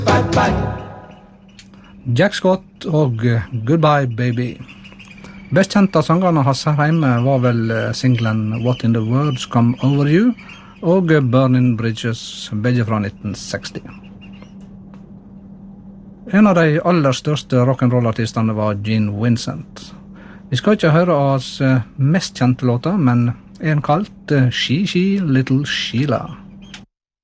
Jack Scott og Goodbye Baby. Best kjent av sangene hans her hjemme var vel singlen What in the World's Come Over You og Burning Bridges, begge fra 1960. En av de aller største rock'n'roll-artistene var Gene Vincent. Vi skal ikke høre hans mest kjente låter, men en kalt She Little Sheila.